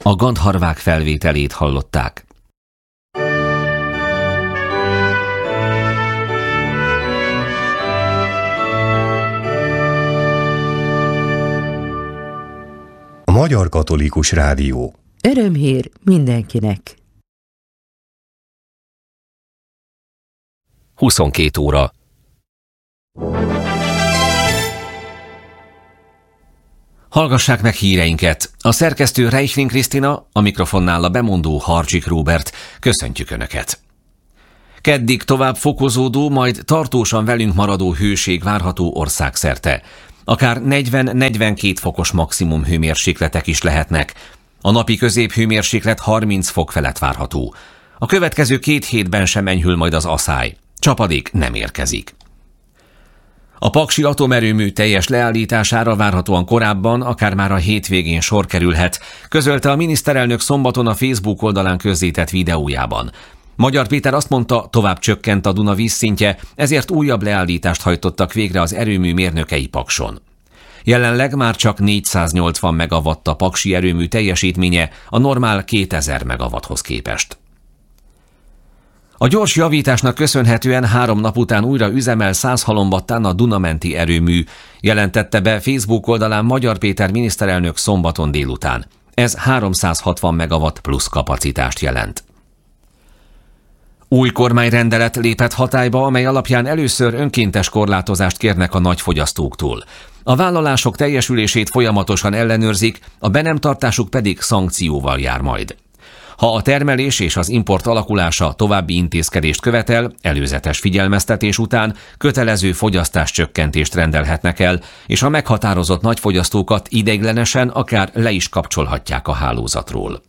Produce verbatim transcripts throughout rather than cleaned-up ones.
A Gandharvák felvételét hallották. A Magyar Katolikus Rádió. Örömhír mindenkinek. huszonkét óra. Hallgassák meg híreinket. A szerkesztő Reichling Krisztina, a mikrofonnál a bemondó Harcsik Róbert. Köszöntjük Önöket! Keddig tovább fokozódó, majd tartósan velünk maradó hőség várható országszerte. Akár negyven-negyvenkét fokos maximum hőmérsékletek is lehetnek. A napi középhőmérséklet harminc fok felett várható. A következő két hétben sem enyhül majd az aszály. Csapadék nem érkezik. A paksi atomerőmű teljes leállítására várhatóan korábban, akár már a hétvégén sor kerülhet, közölte a miniszterelnök szombaton a Facebook oldalán közzétett videójában. Magyar Péter azt mondta, tovább csökkent a Duna vízszintje, ezért újabb leállítást hajtottak végre az erőmű mérnökei Pakson. Jelenleg már csak négyszáznyolcvan megawatt a paksi erőmű teljesítménye, a normál kétezer megawatthoz képest. A gyors javításnak köszönhetően három nap után újra üzemel száz halombattán a Duna-menti erőmű, jelentette be Facebook oldalán Magyar Péter miniszterelnök szombaton délután. Ez háromszázhatvan megawatt plusz kapacitást jelent. Új kormányrendelet lépett hatályba, amely alapján először önkéntes korlátozást kérnek a nagyfogyasztóktól. A vállalások teljesülését folyamatosan ellenőrzik, a be nem tartásuk pedig szankcióval jár majd. Ha a termelés és az import alakulása további intézkedést követel, előzetes figyelmeztetés után kötelező fogyasztáscsökkentést rendelhetnek el, és a meghatározott nagyfogyasztókat ideiglenesen akár le is kapcsolhatják a hálózatról.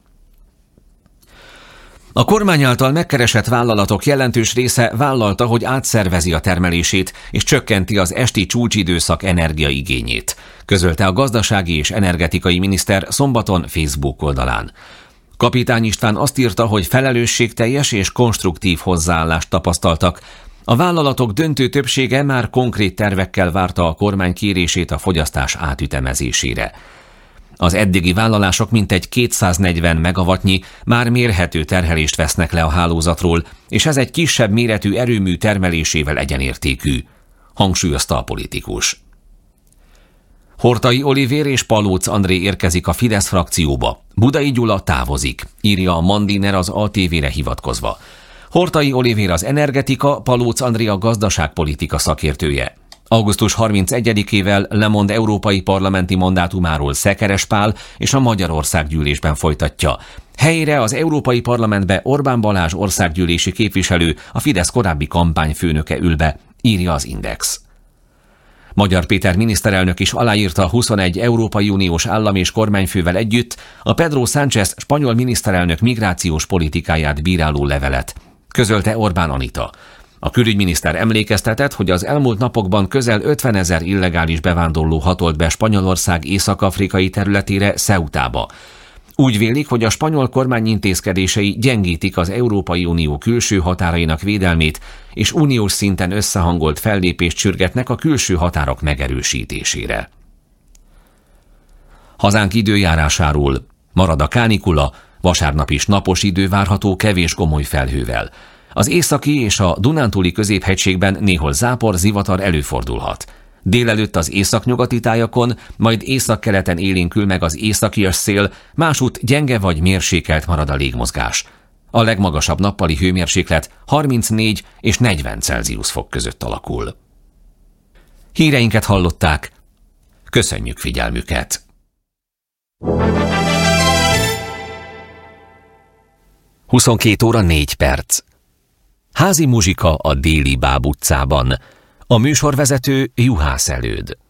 A kormány által megkeresett vállalatok jelentős része vállalta, hogy átszervezi a termelését és csökkenti az esti csúcsidőszak energiaigényét, közölte a gazdasági és energetikai miniszter szombaton Facebook oldalán. Kapitány István azt írta, hogy felelősségteljes és konstruktív hozzáállást tapasztaltak. A vállalatok döntő többsége már konkrét tervekkel várta a kormány kérését a fogyasztás átütemezésére. Az eddigi vállalások mintegy kétszáznegyven megawattnyi már mérhető terhelést vesznek le a hálózatról, és ez egy kisebb méretű erőmű termelésével egyenértékű, hangsúlyozta a politikus. Horthy Olivér és Palóc André érkezik a Fidesz frakcióba. Budai Gyula távozik, írja a Mandiner az á té vére hivatkozva. Horthy Olivér az energetika, Palóc André a gazdaságpolitika szakértője. augusztus harmincegyedikével lemond európai parlamenti mandátumáról Szekeres Pál és a Magyarországgyűlésben folytatja. Helyére az Európai Parlamentbe Orbán Balázs országgyűlési képviselő, a Fidesz korábbi kampányfőnöke ül be, írja az Index. Magyar Péter miniszterelnök is aláírta huszonegy Európai Uniós állam és kormányfővel együtt a Pedro Sánchez spanyol miniszterelnök migrációs politikáját bíráló levelet, közölte Orbán Anita. A külügyminiszter emlékeztetett, hogy az elmúlt napokban közel ötvenezer illegális bevándorló hatolt be Spanyolország észak-afrikai területére, Ceutába. Úgy vélik, hogy a spanyol kormány intézkedései gyengítik az Európai Unió külső határainak védelmét, és uniós szinten összehangolt fellépést sürgetnek a külső határok megerősítésére. Hazánk időjárásáról: marad a kánikula, vasárnap is napos idő várható kevés gomoly felhővel. Az északi és a dunántúli középhegységben néhol zápor, zivatar előfordulhat. Délelőtt az északnyugati tájakon, majd északkeleten élénkül meg az északias szél, másút gyenge vagy mérsékelt marad a légmozgás. A legmagasabb nappali hőmérséklet harmincnégy és negyven Celsius fok között alakul. Híreinket hallották. Köszönjük figyelmüket! huszonkét óra négy perc. Házi muzsika a Déli Báb utcában. A műsorvezető Juhász Előd.